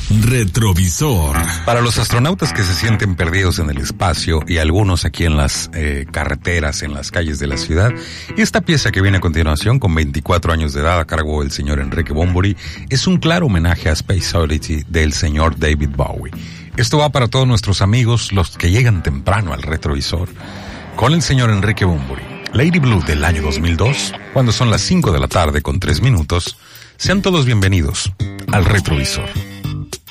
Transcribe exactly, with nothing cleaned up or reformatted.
Retrovisor. Para los astronautas que se sienten perdidos en el espacio y algunos aquí en las eh, carreteras, en las calles de la ciudad, esta pieza que viene a continuación, con veinticuatro años de edad a cargo del señor Enrique Bunbury, es un claro homenaje a Space Oddity del señor David Bowie. Esto va para todos nuestros amigos, los que llegan temprano al retrovisor, con el señor Enrique Bunbury. Lady Blue del año dos mil dos, cuando son las cinco de la tarde con tres minutos. Sean todos bienvenidos al retrovisor.